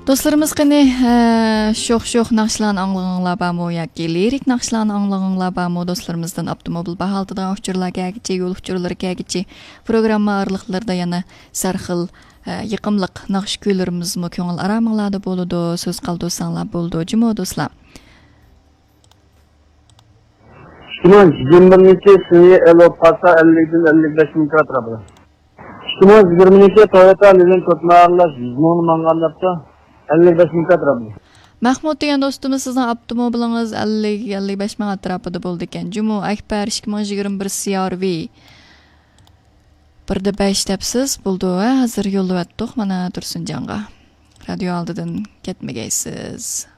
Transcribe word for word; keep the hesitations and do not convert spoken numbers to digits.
Dostlarımız qani şox-şox naqşlarını anlığınlar bamı yoki lirik naqşlarını anlığınlar bamı dostlarımızdan avtomobil bahaltıdan uçurlar gəgici, yol uçurlar gəgici programma arlıqlarda yana sarxıl yıqımlıq naqş kuylarımız mı köngül aramıqlarda boludu, söz qaldosanlar boldu, cimo dostlar. İştiman yigirmanchi sınıya elop pasa ellikdan ellik besh ming atrofida. İştiman yigirmanchi Toyota Lilian Kotmarlar yüz ming manganlapta ellik besh ming atrofida. Mahmud degan do'stimiz sizning avtomobilingiz ellik ellik besh ming atrofida bo'ldi ekan. Jumo Akbar ikki ming yigirma bir C R V bir de besh depsiz bo'ldi. Hozir yo'lda o'tdik mana Tursunjonga. Radio oldidan ketmagaysiz.